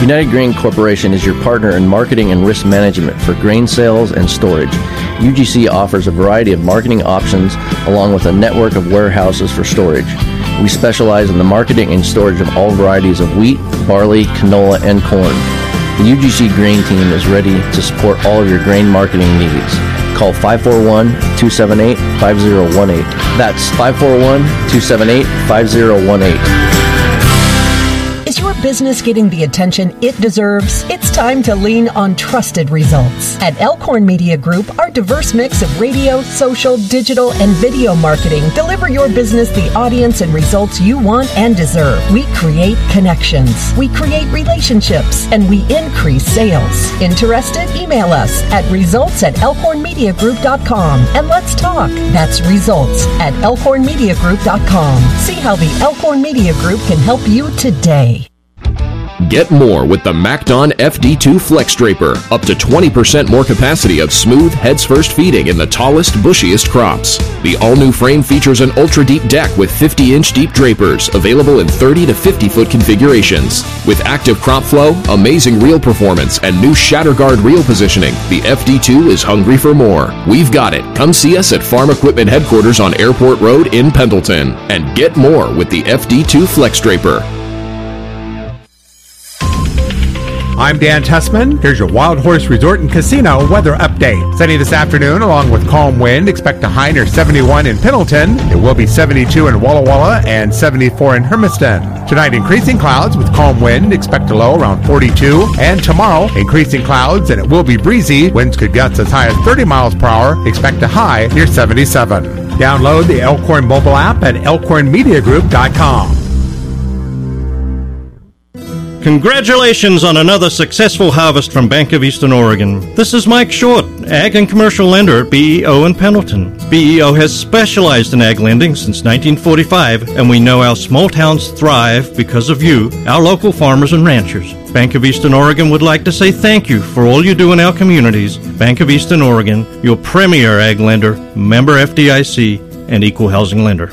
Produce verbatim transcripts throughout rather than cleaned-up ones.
United Grain Corporation is your partner in marketing and risk management for grain sales and storage. U G C offers a variety of marketing options along with a network of warehouses for storage. We specialize in the marketing and storage of all varieties of wheat, barley, canola, and corn. The U G C Grain Team is ready to support all of your grain marketing needs. Call five four one, two seven eight, five zero one eight. That's five four one, two seven eight, five zero one eight. Is your business getting the attention it deserves? It's time to lean on trusted results. At Elkhorn Media Group, our diverse mix of radio, social, digital, and video marketing deliver your business the audience and results you want and deserve. We create connections, we create relationships, and we increase sales. Interested? Email us at results at elkhorn media group dot com and let's talk. That's results at elkhorn media group dot com. See how the Elkhorn Media Group can help you today. Get more with the MacDon F D two Flex Draper. Up to twenty percent more capacity of smooth, heads-first feeding in the tallest, bushiest crops. The all-new frame features an ultra-deep deck with fifty-inch deep drapers, available in thirty to fifty foot configurations. With active crop flow, amazing reel performance, and new shatter guard reel positioning, the F D two is hungry for more. We've got it. Come see us at Farm Equipment Headquarters on Airport Road in Pendleton. And get more with the F D two Flex Draper. I'm Dan Tessman. Here's your Wild Horse Resort and Casino weather update. Sunny this afternoon along with calm wind. Expect a high near seventy-one in Pendleton. It will be seventy-two in Walla Walla and seventy-four in Hermiston. Tonight, increasing clouds with calm wind. Expect a low around forty-two. And tomorrow, increasing clouds and it will be breezy. Winds could gust as high as thirty miles per hour. Expect a high near seventy-seven. Download the Elkhorn mobile app at elkhorn media group dot com. Congratulations on another successful harvest from Bank of Eastern Oregon. This is Mike Short, Ag and Commercial Lender at B E O in Pendleton. B E O has specialized in ag lending since nineteen forty-five, and we know our small towns thrive because of you, our local farmers and ranchers. Bank of Eastern Oregon would like to say thank you for all you do in our communities. Bank of Eastern Oregon, your premier ag lender, member F D I C, and equal housing lender.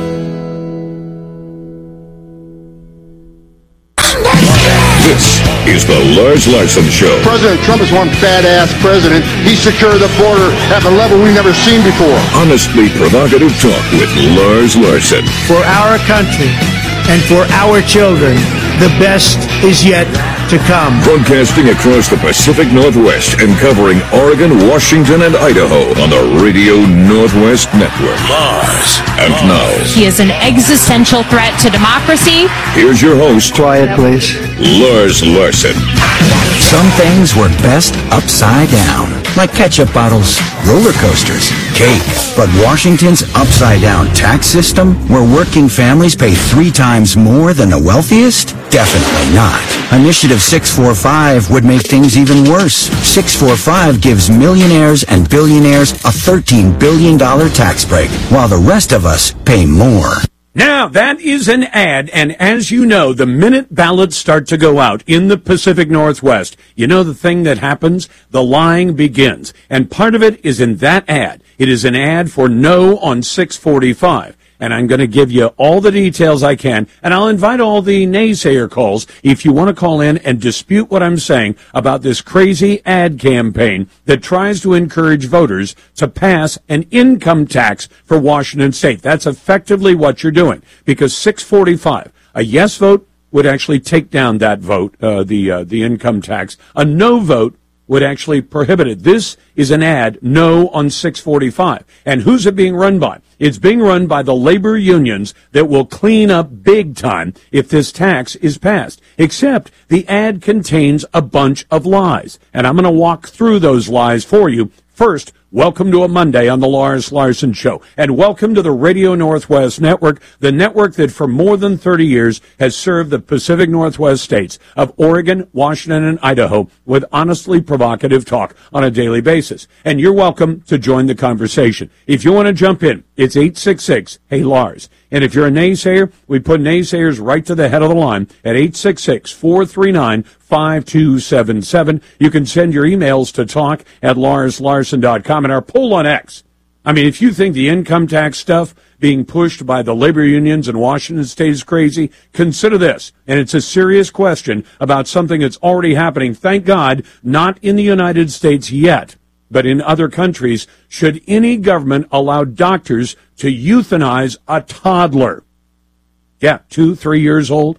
This is the Lars Larson Show. President Trump is one badass president. He secured the border at a level we've never seen before. Honestly provocative talk with Lars Larson. For our country and for our children, the best is yet to come. Broadcasting across the Pacific Northwest and covering Oregon, Washington, and Idaho on the Radio Northwest Network. Lars. And now, he is an existential threat to democracy. Here's your host. Quiet, please. Lars Larson. Some things were best upside down, like ketchup bottles, roller coasters, cake. But Washington's upside-down tax system, where working families pay three times more than the wealthiest? Definitely not. Initiative six forty-five would make things even worse. six forty-five gives millionaires and billionaires a thirteen billion dollars tax break, while the rest of us pay more. Now, that is an ad, and as you know, the minute ballots start to go out in the Pacific Northwest, you know the thing that happens? The lying begins. And part of it is in that ad. It is an ad for no on six forty-five. And I'm going to give you all the details I can, and I'll invite all the naysayer calls if you want to call in and dispute what I'm saying about this crazy ad campaign that tries to encourage voters to pass an income tax for Washington State. That's effectively what you're doing, because six forty-five, a yes vote would actually take down that vote, uh, the uh, the income tax. A no vote would actually prohibit it. This is an ad, no on six forty-five. And who's it being run by? It's being run by the labor unions that will clean up big time if this tax is passed. Except the ad contains a bunch of lies. And I'm going to walk through those lies for you. First, welcome to a Monday on the Lars Larson Show. And welcome to the Radio Northwest Network, the network that for more than thirty years has served the Pacific Northwest states of Oregon, Washington, and Idaho with honestly provocative talk on a daily basis. And you're welcome to join the conversation. If you want to jump in, it's eight six six, hey Lars. And if you're a naysayer, we put naysayers right to the head of the line at eight six six, four three nine, five two seven seven. You can send your emails to talk at lars larson dot com. And our poll on X, I mean, if you think the income tax stuff being pushed by the labor unions in Washington State is crazy, consider this. And it's a serious question about something that's already happening. Thank God, not in the United States yet, but in other countries. Should any government allow doctors to euthanize a toddler? Yeah, two, three years old,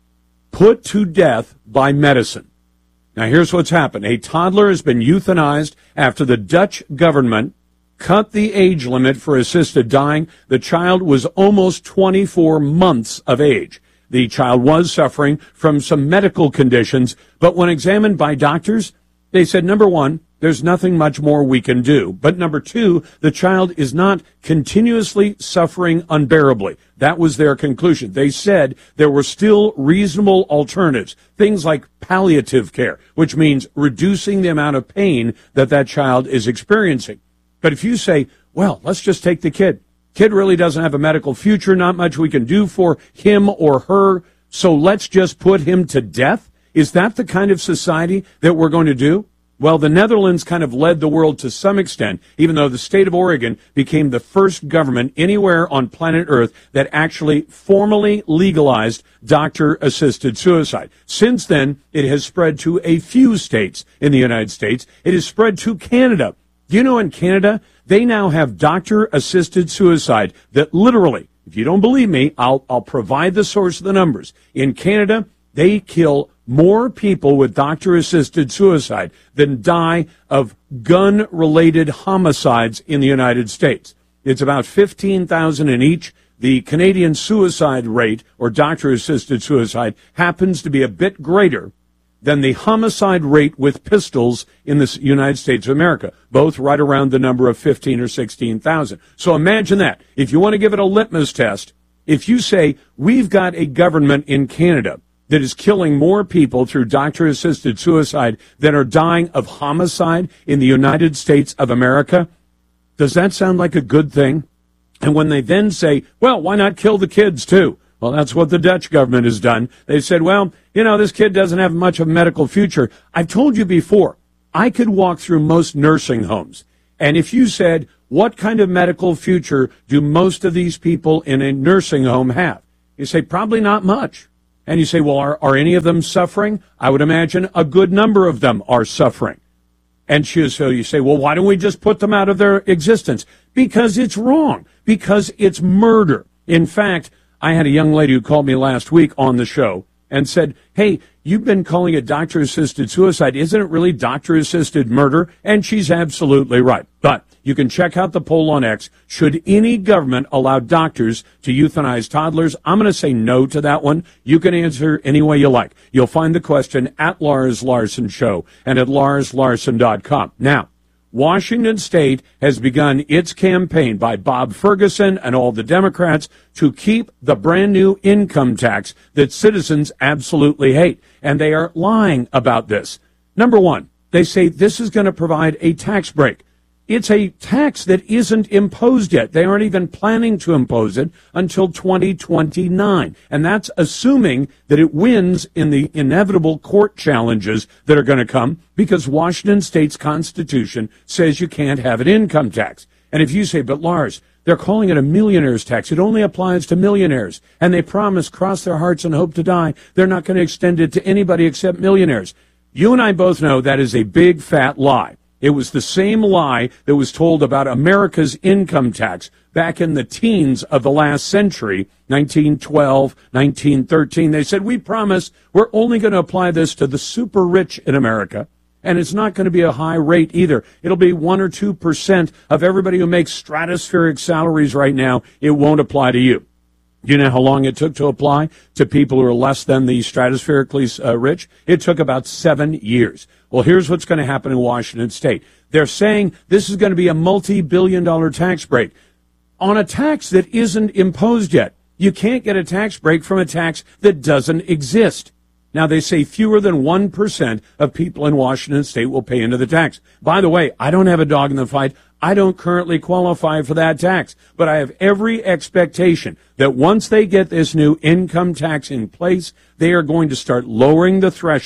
put to death by medicine. Now, here's what's happened. A toddler has been euthanized after the Dutch government cut the age limit for assisted dying. The child was almost twenty-four months of age. The child was suffering from some medical conditions, but when examined by doctors, they said, number one, there's nothing much more we can do. But number two, the child is not continuously suffering unbearably. That was their conclusion. They said there were still reasonable alternatives, things like palliative care, which means reducing the amount of pain that that child is experiencing. But if you say, well, let's just take the kid. Kid really doesn't have a medical future, not much we can do for him or her, so let's just put him to death. Is that the kind of society that we're going to do? Well, the Netherlands kind of led the world to some extent, even though the state of Oregon became the first government anywhere on planet Earth that actually formally legalized doctor-assisted suicide. Since then, it has spread to a few states in the United States. It has spread to Canada. Do you know in Canada, they now have doctor-assisted suicide that literally, if you don't believe me, I'll, I'll provide the source of the numbers. In Canada, they kill more people with doctor-assisted suicide than die of gun-related homicides in the United States. It's about fifteen thousand in each. The Canadian suicide rate, or doctor-assisted suicide, happens to be a bit greater than the homicide rate with pistols in the United States of America, both right around the number of fifteen or sixteen thousand. So imagine that. If you want to give it a litmus test, if you say, we've got a government in Canada that is killing more people through doctor-assisted suicide than are dying of homicide in the United States of America, does that sound like a good thing? And when they then say, well, why not kill the kids too? Well, that's what the Dutch government has done. They said, well, you know, this kid doesn't have much of a medical future. I've told you before, I could walk through most nursing homes. And if you said, what kind of medical future do most of these people in a nursing home have? You say, probably not much. And you say, well, are, are any of them suffering? I would imagine a good number of them are suffering. And so you say, well, why don't we just put them out of their existence? Because it's wrong. Because it's murder. In fact, I had a young lady who called me last week on the show and said, hey, you've been calling it doctor-assisted suicide. Isn't it really doctor-assisted murder? And she's absolutely right. But you can check out the poll on X. Should any government allow doctors to euthanize toddlers? I'm going to say no to that one. You can answer any way you like. You'll find the question at Lars Larson Show and at lars larson dot com. Now, Washington State has begun its campaign by Bob Ferguson and all the Democrats to keep the brand new income tax that citizens absolutely hate. And they are lying about this. Number one, they say this is going to provide a tax break. It's a tax that isn't imposed yet. They aren't even planning to impose it until twenty twenty-nine. And that's assuming that it wins in the inevitable court challenges that are going to come, because Washington State's Constitution says you can't have an income tax. And if you say, but Lars, they're calling it a millionaire's tax. It only applies to millionaires. And they promise, cross their hearts and hope to die, they're not going to extend it to anybody except millionaires. You and I both know that is a big, fat lie. It was the same lie that was told about America's income tax back in the teens of the last century, nineteen twelve, nineteen thirteen. They said, we promise we're only going to apply this to the super rich in America, and it's not going to be a high rate either. It'll be one or two percent of everybody who makes stratospheric salaries right now. It won't apply to you. You know how long it took to apply to people who are less than the stratospherically uh, rich? It took about seven years. Well, here's what's going to happen in Washington State. They're saying this is going to be a multi-billion dollar tax break on a tax that isn't imposed yet. You can't get a tax break from a tax that doesn't exist. Now, they say fewer than one percent of people in Washington State will pay into the tax. By the way, I don't have a dog in the fight. I don't currently qualify for that tax, but I have every expectation that once they get this new income tax in place, they are going to start lowering the threshold.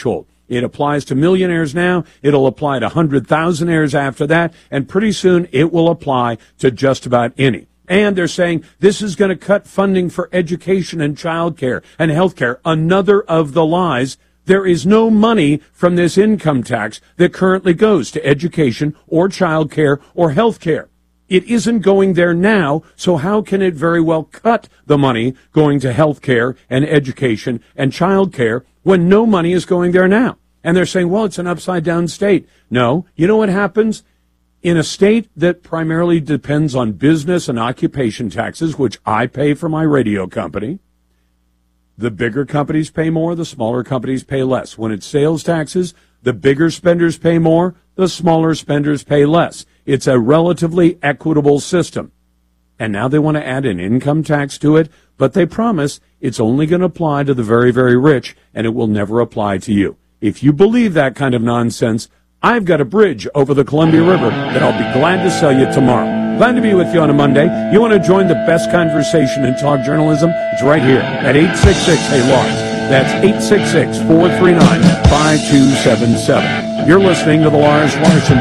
It applies to millionaires now. It'll apply to one hundred thousandaires after that. And pretty soon it will apply to just about any. And they're saying this is going to cut funding for education and child care and health care. Another of the lies. There is no money from this income tax that currently goes to education or child care or health care. It isn't going there now, so how can it very well cut the money going to health care and education and child care when no money is going there now? And they're saying, well, it's an upside-down state. No. You know what happens? In a state that primarily depends on business and occupation taxes, which I pay for my radio company, the bigger companies pay more, the smaller companies pay less. When it's sales taxes, the bigger spenders pay more, the smaller spenders pay less. It's a relatively equitable system. And now they want to add an income tax to it, but they promise it's only going to apply to the very, very rich, and it will never apply to you. If you believe that kind of nonsense, I've got a bridge over the Columbia River that I'll be glad to sell you tomorrow. Glad to be with you on a Monday. You want to join the best conversation in talk journalism? It's right here at eight six six, hey, Lars. That's eight six six, four three nine, five two seven seven. You're listening to the Lars Larson